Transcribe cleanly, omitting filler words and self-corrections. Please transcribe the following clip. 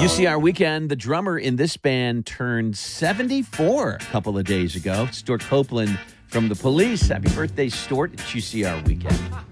UCR Weekend, the drummer in this band turned 74 a couple of days ago. Stuart Copeland from The Police. Happy birthday, Stuart. It's UCR Weekend.